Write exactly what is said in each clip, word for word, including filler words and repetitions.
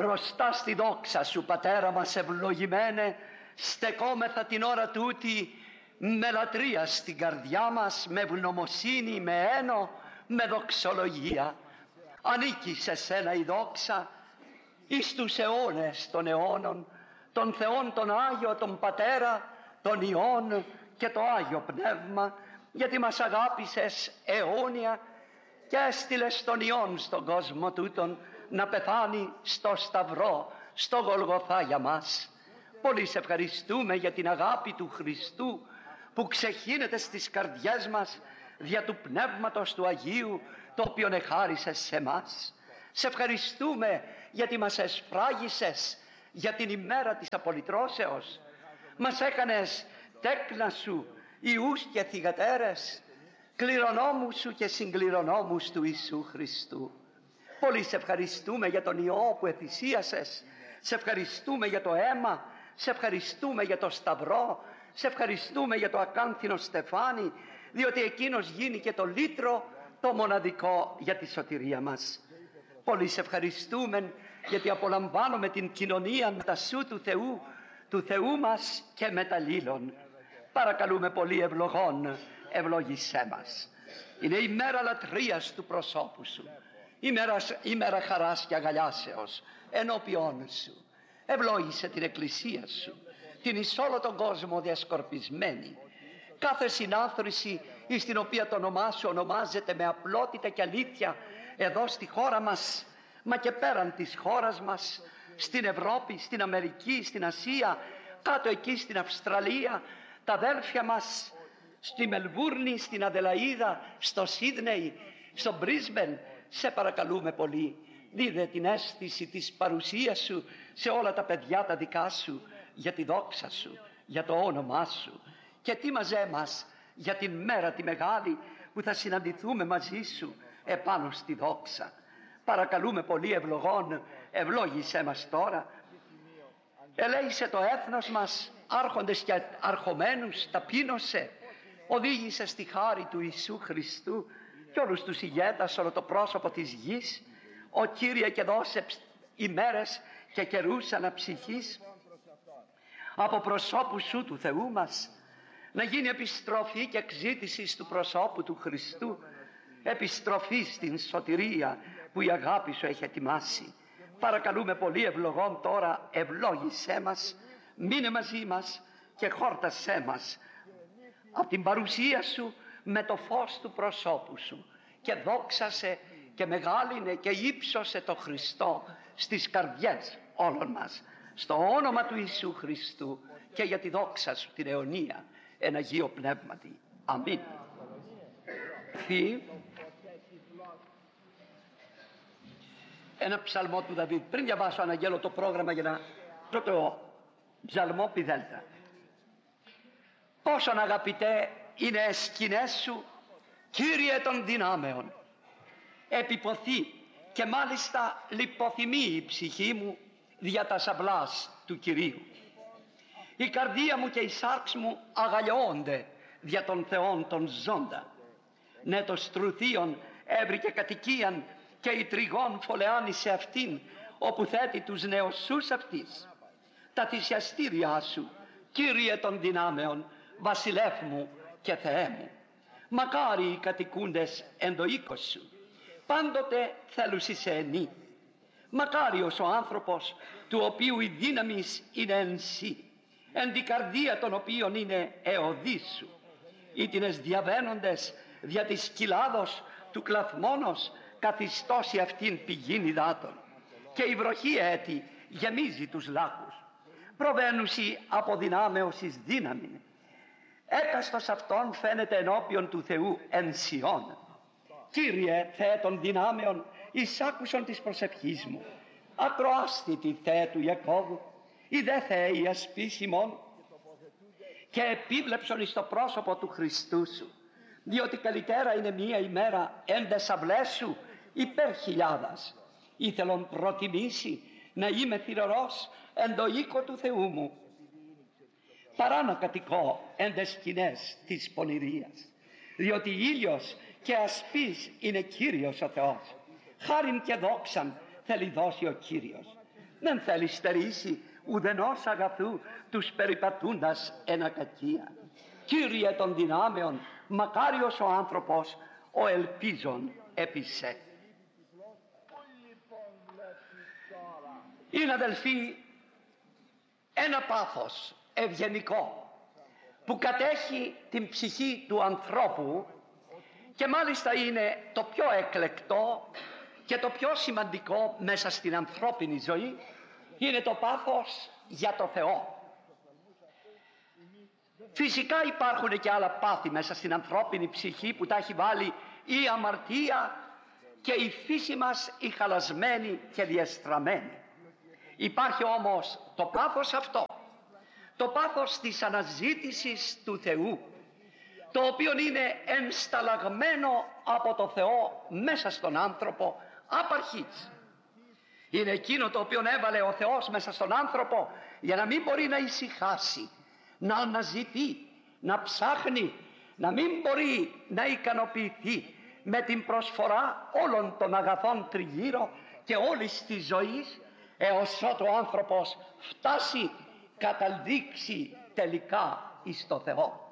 Μπροστά στη δόξα σου, Πατέρα μας ευλογημένε, στεκόμεθα την ώρα τούτη με λατρεία στην καρδιά μας, με ευγνωμοσύνη, με ένο, με δοξολογία. Ανήκει σε σένα η δόξα εις τους αιώνες των αιώνων, τον Θεόν τον Άγιο, τον Πατέρα, τον Υιόν και το Άγιο Πνεύμα, γιατί μας αγάπησες αιώνια και έστειλες τον Υιόν στον κόσμο τούτον να πεθάνει στο Σταυρό, στο Γολγοθά για μας. Πολύ σε ευχαριστούμε για την αγάπη του Χριστού που ξεχύνεται στις καρδιές μας δια του Πνεύματος του Αγίου, το οποίο εχάρισες σε εμάς. Σε ευχαριστούμε γιατί μας εσφράγισες για την ημέρα της απολυτρώσεως. Μας έκανες τέκνα σου, ιούς και θυγατέρες, κληρονόμους σου και συγκληρονόμους του Ιησού Χριστού. Πολύ σε ευχαριστούμε για τον Υιό που εθυσίασες, σε ευχαριστούμε για το αίμα, σε ευχαριστούμε για το Σταυρό, σε ευχαριστούμε για το ακάνθινο στεφάνι, διότι εκείνος γίνει και το λύτρο το μοναδικό για τη σωτηρία μας. Πολύ σε ευχαριστούμε γιατί απολαμβάνουμε την κοινωνία μετασού του Θεού, του Θεού μας και μεταλλήλων. Παρακαλούμε πολύ ευλογών, ευλόγησέ μας. Είναι η μέρα λατρείας του προσώπου σου, ημέρα, ημέρα χαράς και αγαλιάσεως ενώπιόν σου. Ευλόγησε την εκκλησία σου, την εις όλο τον κόσμο διασκορπισμένη, κάθε συνάθρηση εις την οποία το όνομά σου ονομάζεται με απλότητα και αλήθεια εδώ στη χώρα μας, μα και πέραν της χώρας μας, στην Ευρώπη, στην Αμερική, στην Ασία, κάτω εκεί στην Αυστραλία, τα αδέλφια μας στη Μελβούρνη, στην Αδελαΐδα, στο Σίδνεϊ, στο Μπρίσμπεν. Σε παρακαλούμε πολύ, δίδε την αίσθηση της παρουσίας σου σε όλα τα παιδιά τα δικά σου, για τη δόξα σου, για το όνομά σου, και τι μαζέ μας για την μέρα τη μεγάλη που θα συναντηθούμε μαζί σου επάνω στη δόξα. Παρακαλούμε πολύ ευλογών, ευλόγησέ μας τώρα. Ελέησε το έθνος μας, άρχοντες και αρχομένους ταπείνωσε, οδήγησε στη χάρη του Ιησού Χριστού και όλους τους ηγέτας, όλο το πρόσωπο της γης. Ο Κύριε και δώσε ημέρες και καιρούς αναψυχής από προσώπου σου του Θεού μας, να γίνει επιστροφή και εξήτηση του προσώπου του Χριστού, επιστροφή στην σωτηρία που η αγάπη σου έχει ετοιμάσει. Παρακαλούμε πολύ ευλογών τώρα, ευλόγησέ μας, μείνε μαζί μας και χόρτασέ μας από την παρουσία σου με το φως του προσώπου σου, και δόξασε και μεγάλυνε και ύψωσε το Χριστό στις καρδιές όλων μας, στο όνομα του Ιησού Χριστού και για τη δόξα σου την αιωνία εν Αγίο Πνεύματι. Αμήν. Φύ, ένα ψαλμό του Δαβίδ. Πριν διαβάσω, αναγγέλω το πρόγραμμα για να πρώτο ψαλμό πι δέλτα. Πόσον αγαπητέ είναι σκηνές σου, Κύριε των δυνάμεων. Επιποθεί και μάλιστα λιποθυμεί η ψυχή μου δια τα σαυλάς του Κυρίου. Η καρδία μου και η σάρξ μου αγαλιώνται δια των Θεών των ζώντα. Ναι, το στρουθίον έβρικε κατοικίαν και η τριγών φωλεάνει σε αυτήν, όπου θέτει τους νεοσσούς αυτής. Τα θυσιαστήριά σου, Κύριε των δυνάμεων, βασιλεύ μου και Θεέ μου. Μακάρι οι κατοικούντες εν το οίκος σου, πάντοτε θέλουσι σε ενή. Μακάριος ο άνθρωπος του οποίου η δύναμις είναι εν σύ, εν την καρδία των οποίων είναι εωδής σου. Ήτινες διαβαίνοντες δια της κοιλάδος του κλαθμόνος, καθιστώσει αυτήν πηγήν υδάτων, και η βροχή έτη γεμίζει τους λάκους. Προβαίνουσι από δυνάμεως εις δύναμιν. Έκαστος αυτόν φαίνεται ενώπιον του Θεού εν Σιών. Κύριε Θεέ των δυνάμεων, εισάκουσον της προσευχής μου. Ακροάστητη Θεέ του Ιακώβου, η δε Θεέ η ασπίσιμον, και επίβλεψον εις το πρόσωπο του Χριστού σου. Διότι καλύτερα είναι μία ημέρα εν δε σαυλές σου υπέρ χιλιάδας. Ήθελον προτιμήσει να είμαι θηρορός εν το οίκο του Θεού μου, παρά να κατοικώ εν τες σκηνές της πονηρίας. Διότι ήλιος και ασπής είναι Κύριος ο Θεός. Χάριν και δόξαν θέλει δώσει ο Κύριος. Δεν θέλει στερήσει ουδενός αγαθού τους περιπατούντας εν ακακία. Κύριε των δυνάμεων, μακάριος ο άνθρωπος, ο ελπίζων επί σε. Είναι, αδελφοί, ένα πάθος ευγενικό που κατέχει την ψυχή του ανθρώπου και μάλιστα είναι το πιο εκλεκτό και το πιο σημαντικό μέσα στην ανθρώπινη ζωή. Είναι το πάθος για το Θεό. Φυσικά υπάρχουν και άλλα πάθη μέσα στην ανθρώπινη ψυχή που τα έχει βάλει η αμαρτία και η φύση μας η χαλασμένη και διεστραμμένη. Υπάρχει όμως το πάθος αυτό, το πάθος της αναζήτησης του Θεού, το οποίο είναι ενσταλλαγμένο από το Θεό μέσα στον άνθρωπο απ' αρχής. Είναι εκείνο το οποίο έβαλε ο Θεός μέσα στον άνθρωπο για να μην μπορεί να ησυχάσει, να αναζητεί, να ψάχνει, να μην μπορεί να ικανοποιηθεί με την προσφορά όλων των αγαθών τριγύρω και όλης της ζωής, έως ότου ο άνθρωπος φτάσει, καταλήξει τελικά εις το Θεό.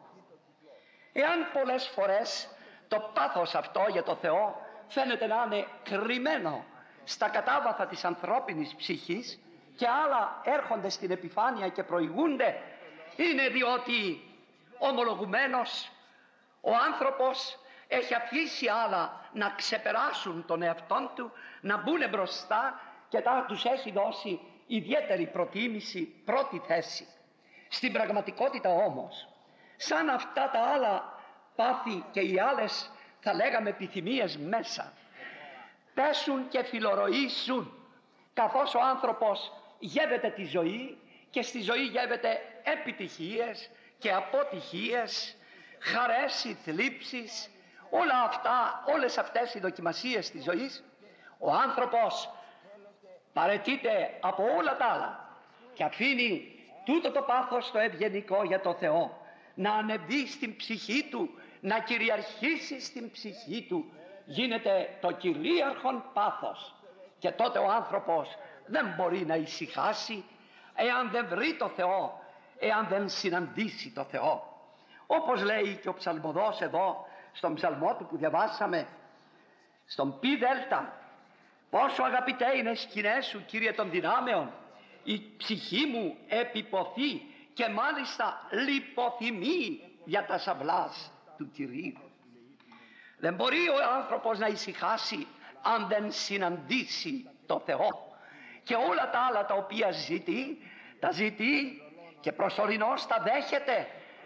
Εάν πολλές φορές το πάθος αυτό για το Θεό φαίνεται να είναι κρυμμένο στα κατάβαθα της ανθρώπινης ψυχής και άλλα έρχονται στην επιφάνεια και προηγούνται, είναι διότι ομολογουμένως ο άνθρωπος έχει αφήσει άλλα να ξεπεράσουν τον εαυτόν του, να μπουν μπροστά και τα τους έχει δώσει ιδιαίτερη προτίμηση, πρώτη θέση. Στην πραγματικότητα όμως, σαν αυτά τα άλλα πάθη και οι άλλες θα λέγαμε επιθυμίες μέσα, πέσουν και φιλορροήσουν καθώς ο άνθρωπος γεύεται τη ζωή και στη ζωή γεύεται επιτυχίες και αποτυχίες, χαρές, θλίψεις, όλα αυτά, όλες αυτές οι δοκιμασίες της ζωής. Ο άνθρωπος παραιτείται από όλα τα άλλα και αφήνει τούτο το πάθος το ευγενικό για το Θεό να ανεβεί στην ψυχή του, να κυριαρχήσει στην ψυχή του. Γίνεται το κυρίαρχον πάθος και τότε ο άνθρωπος δεν μπορεί να ησυχάσει εάν δεν βρει το Θεό, εάν δεν συναντήσει το Θεό. Όπως λέει και ο ψαλμοδός εδώ στον ψαλμό του που διαβάσαμε, στον πι δέλτα, πόσο αγαπητέ είναι σκηνές σου, Κύριε των δυνάμεων, η ψυχή μου επιποθεί και μάλιστα λιποθυμεί για τα σαυλάς του Κυρίου. Δεν μπορεί ο άνθρωπος να ησυχάσει αν δεν συναντήσει το Θεό, και όλα τα άλλα τα οποία ζητεί, τα ζητεί και προσωρινώς τα δέχεται,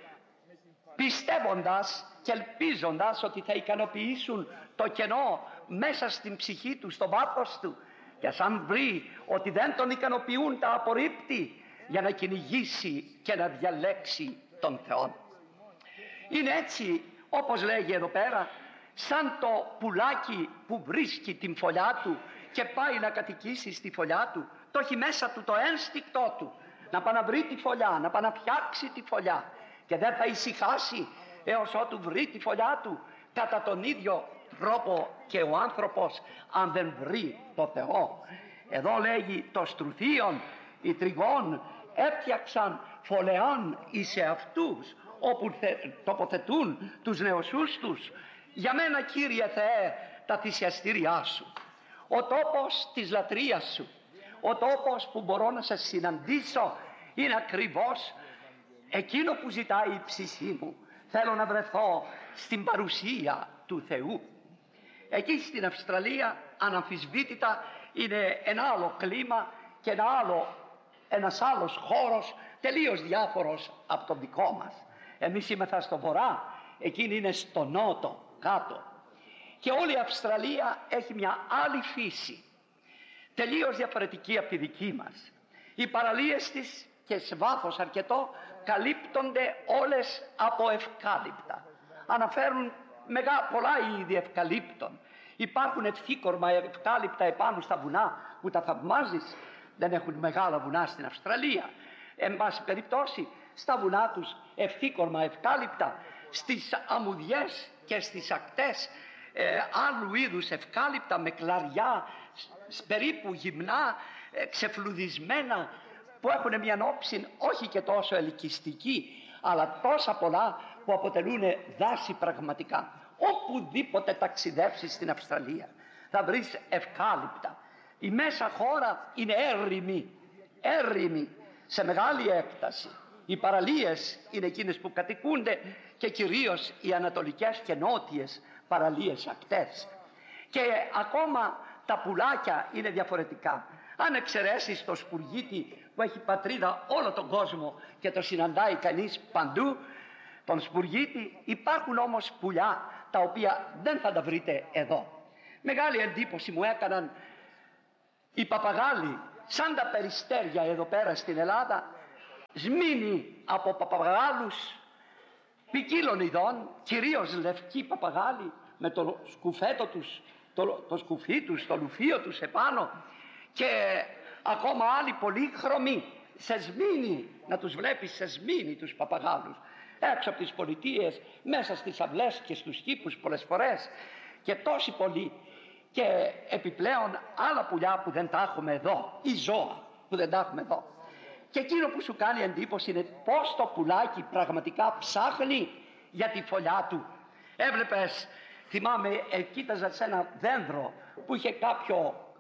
πιστεύοντας και ελπίζοντας ότι θα ικανοποιήσουν το κενό μέσα στην ψυχή του, στο βάθος του, και σαν βρει ότι δεν τον ικανοποιούν τα απορρίπτει για να κυνηγήσει και να διαλέξει τον Θεό. Είναι έτσι, όπως λέγει εδώ πέρα, σαν το πουλάκι που βρίσκει την φωλιά του και πάει να κατοικήσει στη φωλιά του. Το έχει μέσα του το ένστικτό του να πάει να βρει τη φωλιά, να πάει να φτιάξει τη φωλιά, και δεν θα ησυχάσει έως ότου βρει τη φωλιά του. Κατά τον ίδιο τρόπο και ο άνθρωπος αν δεν βρει το Θεό. Εδώ λέγει το στρουθίον, οι τριγών έφτιαξαν φωλεάν εις εαυτούς, όπου τοποθετούν τους νεοσούς τους. Για μένα, Κύριε Θεέ, τα θυσιαστήριά σου, ο τόπος της λατρείας σου, ο τόπος που μπορώ να σε συναντήσω, είναι ακριβώς εκείνο που ζητάει η ψυχή μου. Θέλω να βρεθώ στην παρουσία του Θεού. Εκεί στην Αυστραλία αναμφισβήτητα είναι ένα άλλο κλίμα και ένα άλλο, ένας άλλος χώρος τελείως διάφορος από τον δικό μας. Εμείς είμαστε στο βορρά, εκείνη είναι στο νότο κάτω, και όλη η Αυστραλία έχει μια άλλη φύση, τελείως διαφορετική από τη δική μας. Οι παραλίες της, και σε βάθος αρκετό, καλύπτονται όλες από ευκάλυπτα. Αναφέρουν μεγά, πολλά είδη ευκαλύπτων. Υπάρχουν ευθύκορμα ευκάλυπτα επάνω στα βουνά που τα θαυμάζεις. Δεν έχουν μεγάλα βουνά στην Αυστραλία. Εν πάση περιπτώσει, στα βουνά τους ευθύκορμα ευκάλυπτα, στις αμμουδιές και στις ακτές ε, άλλου είδους ευκάλυπτα με κλαριά, περίπου γυμνά, ε, ξεφλουδισμένα, που έχουν μια όψη όχι και τόσο ελκυστική, αλλά τόσα πολλά που αποτελούν δάση πραγματικά. Οπουδήποτε ταξιδέψεις στην Αυστραλία θα βρεις ευκάλυπτα. Η μέσα χώρα είναι έρημη, έρημη σε μεγάλη έκταση. Οι παραλίες είναι εκείνες που κατοικούνται και κυρίως οι ανατολικές και νότιες παραλίες ακτές. Και ακόμα τα πουλάκια είναι διαφορετικά. Αν εξαιρέσεις το σπουργίτη που έχει πατρίδα όλο τον κόσμο και το συναντάει κανείς παντού, τον σπουργίτη, υπάρχουν όμως πουλιά τα οποία δεν θα τα βρείτε εδώ. Μεγάλη εντύπωση μου έκαναν οι παπαγάλοι, σαν τα περιστέρια εδώ πέρα στην Ελλάδα, σμήνοι από παπαγάλους ποικίλων ειδών, κυρίως λευκοί παπαγάλοι με το σκουφέτο τους, το, το σκουφί τους, το λουφίο τους επάνω, και ακόμα άλλοι πολύχρωμοι σε σμήνη, να τους βλέπεις σε σμήνη τους παπαγάλους έξω από τις πολιτείες, μέσα στις αυλές και στους κήπους πολλές φορές, και τόσοι πολλοί. Και επιπλέον άλλα πουλιά που δεν τα έχουμε εδώ, ή ζώα που δεν τα έχουμε εδώ. Και εκείνο που σου κάνει εντύπωση είναι πως το πουλάκι πραγματικά ψάχνει για τη φωλιά του. Έβλεπες, θυμάμαι, ε, κοίταζα σε ένα δέντρο που είχε κάποιο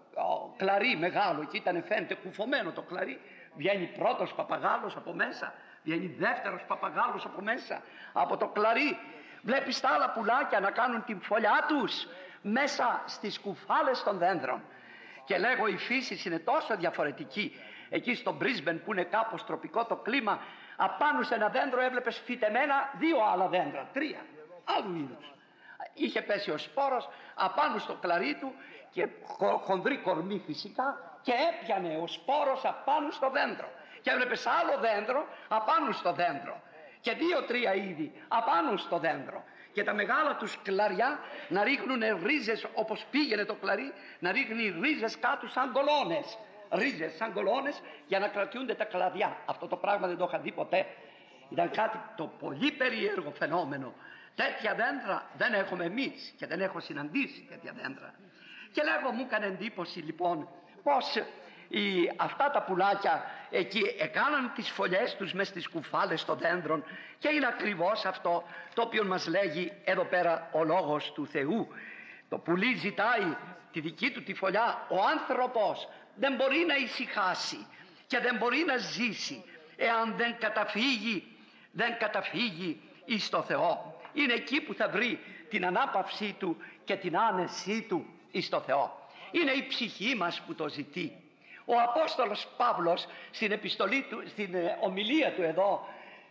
ο, κλαρί μεγάλο και ήταν, φαίνεται, κουφωμένο το κλαρί. Βγαίνει πρώτος παπαγάλος από μέσα, βγαίνει δεύτερος παπαγάλος από μέσα, από το κλαρί. Βλέπεις τα άλλα πουλάκια να κάνουν την φωλιά τους μέσα στις κουφάλες των δέντρων. Και λέγω, η φύση είναι τόσο διαφορετική. Εκεί στο Brisbane που είναι κάπως τροπικό το κλίμα, απάνω σε ένα δέντρο έβλεπες φυτεμένα δύο άλλα δέντρα, τρία άλλου είδους. Είχε πέσει ο σπόρος απάνω στο κλαρί του και χονδρή κορμή φυσικά, και έπιανε ο σπόρος απάνω στο δέντρο. Και έβλεπες άλλο δέντρο απάνω στο δέντρο και δύο-τρία είδη απάνω στο δέντρο. Και τα μεγάλα τους κλαριά να ρίχνουν ρίζες, όπως πήγαινε το κλαρί, να ρίχνει ρίζες κάτω σαν κολόνες. Ρίζες σαν κολόνες για να κρατιούνται τα κλαδιά. Αυτό το πράγμα δεν το είχα δει ποτέ. Ήταν κάτι το πολύ περίεργο φαινόμενο. Τέτοια δέντρα δεν έχουμε εμείς και δεν έχω συναντήσει τέτοια δέντρα. Και λέγω, μου έκανε εντύπωση λοιπόν πως οι, αυτά τα πουλάκια εκεί έκαναν τις φωλιές τους μες στις κουφάλες των δέντρων, και είναι ακριβώς αυτό το οποίο μας λέγει εδώ πέρα ο Λόγος του Θεού. Το πουλί ζητάει τη δική του τη φωλιά. Ο άνθρωπος δεν μπορεί να ησυχάσει και δεν μπορεί να ζήσει εάν δεν καταφύγει, δεν καταφύγει εις το Θεό. Είναι εκεί που θα βρει την ανάπαυσή του και την άνεσή του εις το Θεό. Είναι η ψυχή μας που το ζητεί. Ο Απόστολος Παύλος στην επιστολή του, στην ομιλία του εδώ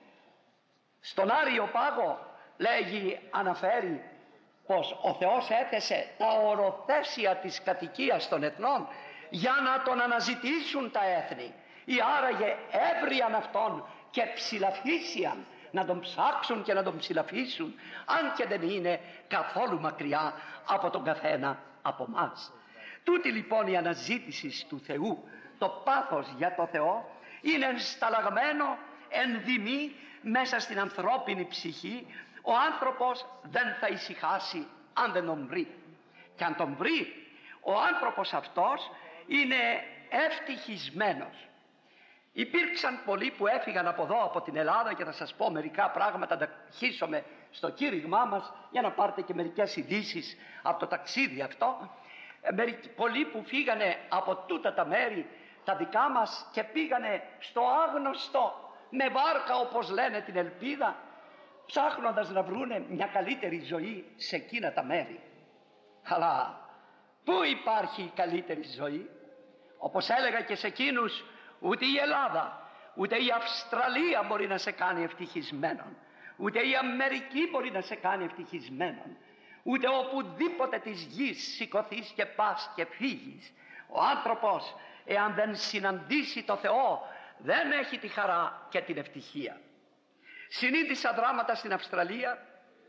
στον Άριο Πάγο, λέγει, αναφέρει πως ο Θεός έθεσε τα οροθέσια της κατοικίας των εθνών για να τον αναζητήσουν τα έθνη, ή άραγε έβριαν αυτόν και ψηλαφίσιαν, να τον ψάξουν και να τον ψηλαφίσουν, αν και δεν είναι καθόλου μακριά από τον καθένα από μας. Τούτη λοιπόν η αναζήτηση του Θεού, το πάθος για το Θεό, είναι ενσταλλαγμένο ενδυμή μέσα στην ανθρώπινη ψυχή. Ο άνθρωπος δεν θα ησυχάσει αν δεν τον βρει. Και αν τον βρει, ο άνθρωπος αυτός είναι ευτυχισμένος. Υπήρξαν πολλοί που έφυγαν από εδώ, από την Ελλάδα, και θα σας πω μερικά πράγματα, να αρχίσουμε στο κήρυγμά μας για να πάρετε και μερικές ειδήσεις από το ταξίδι αυτό. Πολλοί που φύγανε από τούτα τα μέρη τα δικά μας και πήγανε στο άγνωστο, με βάρκα όπως λένε την ελπίδα, ψάχνοντας να βρούνε μια καλύτερη ζωή σε εκείνα τα μέρη. Αλλά πού υπάρχει η καλύτερη ζωή? Όπως έλεγα και σε εκείνους, ούτε η Ελλάδα, ούτε η Αυστραλία μπορεί να σε κάνει ευτυχισμένον, ούτε η Αμερική μπορεί να σε κάνει ευτυχισμένον, ούτε οπουδήποτε της γης σηκωθείς και πας και φύγεις. Ο άνθρωπος, εάν δεν συναντήσει το Θεό, δεν έχει τη χαρά και την ευτυχία. Συνείδησα δράματα στην Αυστραλία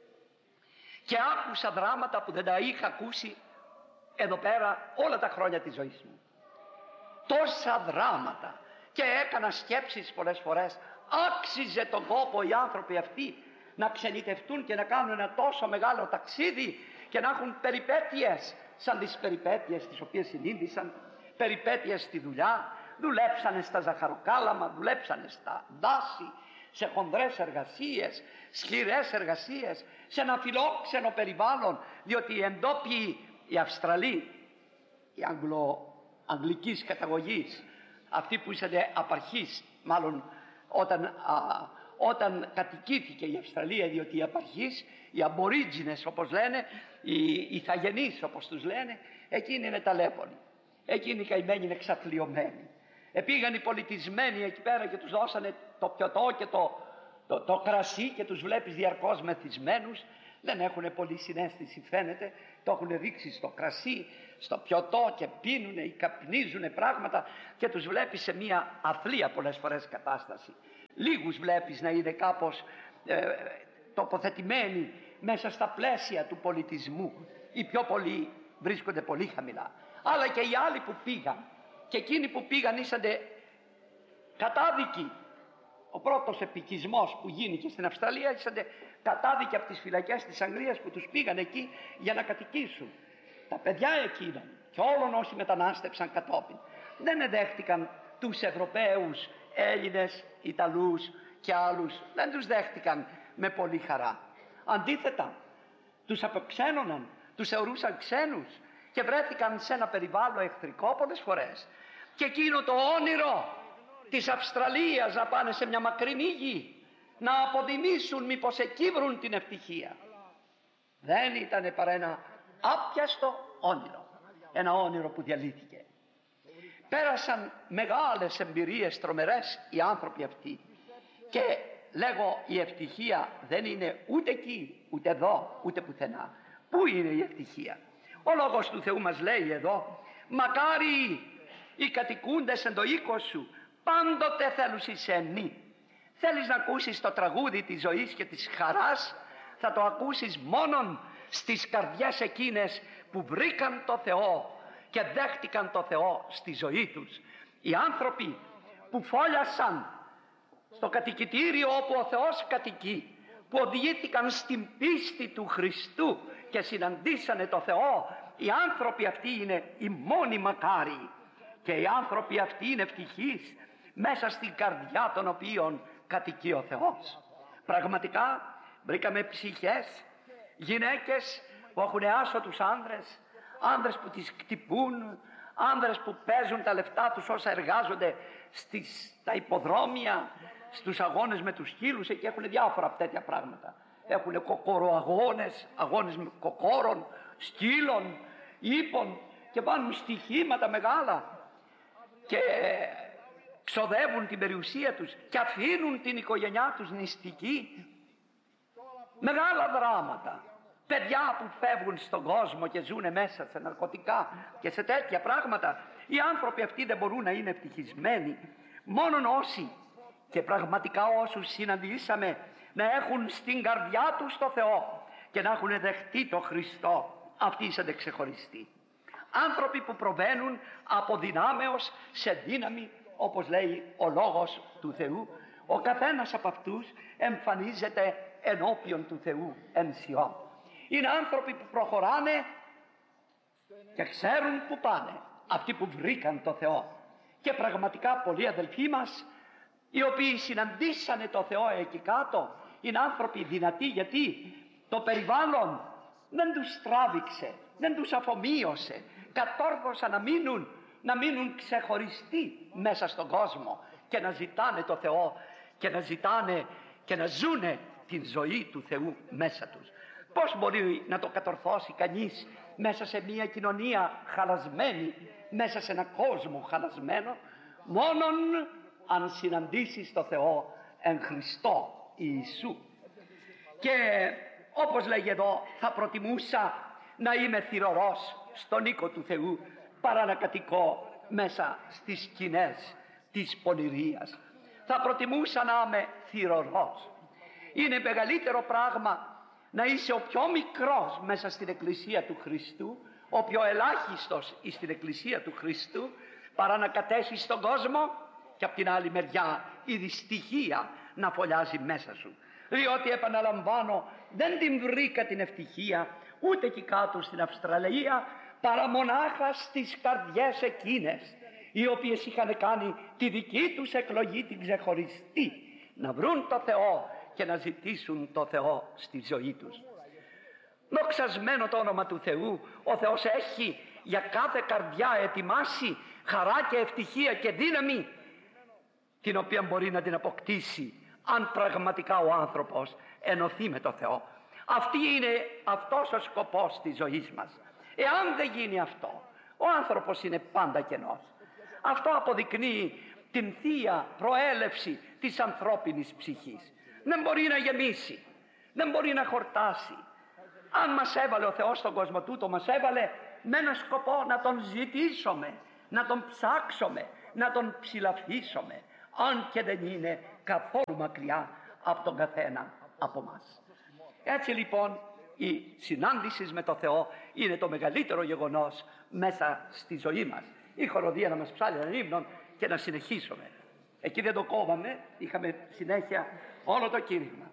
και άκουσα δράματα που δεν τα είχα ακούσει εδώ πέρα όλα τα χρόνια της ζωής μου. Τόσα δράματα, και έκανα σκέψεις πολλές φορές, άξιζε τον κόπο οι άνθρωποι αυτοί να ξενιτευτούν και να κάνουν ένα τόσο μεγάλο ταξίδι και να έχουν περιπέτειες σαν τις περιπέτειες τις οποίες συνείδησαν, περιπέτειες στη δουλειά, δουλέψανε στα ζαχαροκάλαμα, δουλέψανε στα δάση, σε χονδρές εργασίες, σκληρές εργασίες, σε ένα φιλόξενο περιβάλλον, διότι οι εντόπιοι, οι Αυστραλοί, οι Αγγλο, αγγλικής καταγωγής, αυτοί που ήσανε απαρχής, μάλλον όταν, α, όταν κατοικήθηκε η Αυστραλία, διότι οι απαρχής, οι αμπορίτζινες όπως λένε, οι ηθαγενείς όπως τους λένε, εκείνοι είναι ταλέπονοι, εκείνοι οι καημένοι είναι εξαθλιωμένοι. Επήγαν οι πολιτισμένοι εκεί πέρα και τους δώσανε το πιωτό και το, το, το κρασί και τους βλέπεις διαρκώς μεθυσμένους, δεν έχουν πολύ συναίσθηση φαίνεται, το έχουν ρίξει στο κρασί, στο πιωτό και πίνουνε ή καπνίζουνε πράγματα και τους βλέπεις σε μια αθλία πολλές φορές κατάσταση. Λίγους βλέπεις να είναι κάπως ε, τοποθετημένοι μέσα στα πλαίσια του πολιτισμού. Οι πιο πολλοί βρίσκονται πολύ χαμηλά. Αλλά και οι άλλοι που πήγαν και εκείνοι που πήγαν ήσαντε κατάδικοι. Ο πρώτος επικισμός που γίνηκε στην Αυστραλία ήσαντε κατάδικοι από τις φυλακές της Αγγλίας που τους πήγαν εκεί για να κατοικήσουν. Τα παιδιά εκείνων και όλων όσοι μετανάστευσαν κατόπιν δεν εδέχτηκαν τους Ευρωπαίους, Έλληνες, Ιταλούς και άλλους, δεν τους δέχτηκαν με πολύ χαρά. Αντίθετα, τους αποξένωναν, τους θεωρούσαν ξένους και βρέθηκαν σε ένα περιβάλλον εχθρικό πολλές φορές. Και εκείνο το όνειρο της Αυστραλίας να πάνε σε μια μακρινή γη, να αποδημήσουν μήπως εκεί βρουν την ευτυχία, δεν ήταν παρά ένα άπιαστο όνειρο, ένα όνειρο που διαλύθηκε. Πέρασαν μεγάλες εμπειρίες τρομερές οι άνθρωποι αυτοί και λέγω η ευτυχία δεν είναι ούτε εκεί, ούτε εδώ, ούτε πουθενά. Πού είναι η ευτυχία? Ο Λόγος του Θεού μας λέει εδώ, μακάρι οι κατοικούντες εν το οίκο σου πάντοτε θέλουν σε νη. Θέλεις να ακούσεις το τραγούδι της ζωής και της χαράς, θα το ακούσεις μόνον στις καρδιές εκείνες που βρήκαν το Θεό και δέχτηκαν το Θεό στη ζωή τους. Οι άνθρωποι που φόλιασαν στο κατοικητήριο όπου ο Θεός κατοικεί, που οδηγήθηκαν στην πίστη του Χριστού και συναντήσανε το Θεό, οι άνθρωποι αυτοί είναι οι μόνοι μακάριοι και οι άνθρωποι αυτοί είναι ευτυχείς μέσα στην καρδιά των οποίων κατοικεί ο Θεός. Πραγματικά βρήκαμε ψυχές, γυναίκες που έχουν άσωτους άνδρες, άνδρες που τις κτυπούν, άνδρες που παίζουν τα λεφτά τους όσα εργάζονται στις, στα υποδρόμια, στους αγώνες με τους σκύλους, εκεί έχουν διάφορα τέτοια πράγματα. Έχουν κοκοροαγώνες, αγώνες με κοκόρων, σκύλων, ύπων και πάνουν στοιχήματα μεγάλα και ξοδεύουν την περιουσία τους και αφήνουν την οικογένειά τους νηστική. Μεγάλα δράματα. Παιδιά που φεύγουν στον κόσμο και ζουν μέσα σε ναρκωτικά και σε τέτοια πράγματα. Οι άνθρωποι αυτοί δεν μπορούν να είναι ευτυχισμένοι. Μόνον όσοι και πραγματικά όσους συναντήσαμε να έχουν στην καρδιά τους το Θεό και να έχουν δεχτεί το Χριστό, αυτοί είσανται ξεχωριστοί. Άνθρωποι που προβαίνουν από δυνάμεως σε δύναμη, όπως λέει ο Λόγος του Θεού, ο καθένας από αυτούς εμφανίζεται ενώπιον του Θεού εν Σιών. Είναι άνθρωποι που προχωράνε και ξέρουν που πάνε, αυτοί που βρήκαν το Θεό. Και πραγματικά πολλοί αδελφοί μας, οι οποίοι συναντήσανε το Θεό εκεί κάτω, είναι άνθρωποι δυνατοί, γιατί το περιβάλλον δεν τους τράβηξε, δεν τους αφομοίωσε, κατόρθωσαν να μείνουν, να μείνουν ξεχωριστοί μέσα στον κόσμο και να ζητάνε το Θεό και να ζητάνε και να ζουνε την ζωή του Θεού μέσα τους. Πώς μπορεί να το κατορθώσει κανείς μέσα σε μια κοινωνία χαλασμένη, μέσα σε ένα κόσμο χαλασμένο? Μόνον αν συναντήσεις το Θεό εν Χριστώ Ιησού. Και όπως λέγει εδώ, θα προτιμούσα να είμαι θυρωρός στον οίκο του Θεού παρά να κατοικώ μέσα στις σκηνές της πονηρίας. Θα προτιμούσα να είμαι θυρωρός. Είναι μεγαλύτερο πράγμα να είσαι ο πιο μικρός μέσα στην Εκκλησία του Χριστού, ο πιο ελάχιστος στην Εκκλησία του Χριστού, παρά να κατέχεις στον κόσμο και από την άλλη μεριά η δυστυχία να φωλιάζει μέσα σου. Διότι επαναλαμβάνω, δεν την βρήκα την ευτυχία ούτε εκεί κάτω στην Αυστραλία, παρά μονάχα στις καρδιές εκείνες οι οποίες είχαν κάνει τη δική τους εκλογή την ξεχωριστή, να βρουν το Θεό και να ζητήσουν το Θεό στη ζωή τους. Δοξασμένο το όνομα του Θεού. Ο Θεός έχει για κάθε καρδιά ετοιμάσει χαρά και ευτυχία και δύναμη, την οποία μπορεί να την αποκτήσει αν πραγματικά ο άνθρωπος ενωθεί με το Θεό. Αυτή είναι αυτός ο σκοπός της ζωής μας. Εάν δεν γίνει αυτό, ο άνθρωπος είναι πάντα κενός. Αυτό αποδεικνύει την θεία προέλευση της ανθρώπινης ψυχής. Δεν μπορεί να γεμίσει, δεν μπορεί να χορτάσει. Αν μας έβαλε ο Θεός στον κόσμο τούτο, μας έβαλε με ένα σκοπό να τον ζητήσουμε, να τον ψάξουμε, να τον ψηλαφίσουμε, αν και δεν είναι καθόλου μακριά από τον καθένα από μας. Έτσι λοιπόν η συνάντηση με το Θεό είναι το μεγαλύτερο γεγονός μέσα στη ζωή μας. Η χοροδία να μας ψάλει έναν ύμνο και να συνεχίσουμε. Εκεί δεν το κόβαμε, είχαμε συνέχεια όλο το κήρυγμα.